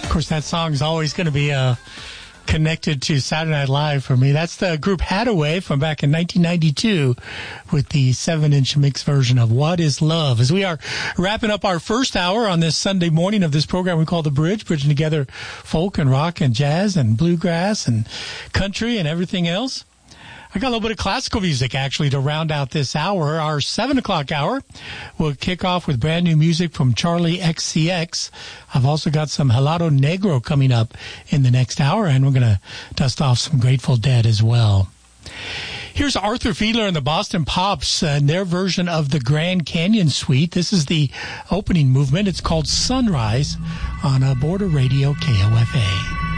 Of course, that song is always going to be connected to Saturday Night Live for me. That's the group Hadaway from back in 1992 with the 7-inch mix version of What is Love. As we are wrapping up our first hour on this Sunday morning of this program we call The Bridge, bridging together folk and rock and jazz and bluegrass and country and everything else. I got a little bit of classical music, actually, to round out this hour. Our 7 o'clock hour will kick off with brand new music from Charlie XCX. I've also got some Helado Negro coming up in the next hour, and we're going to dust off some Grateful Dead as well. Here's Arthur Fiedler and the Boston Pops and their version of the Grand Canyon Suite. This is the opening movement. It's called Sunrise on Border Radio KOFA.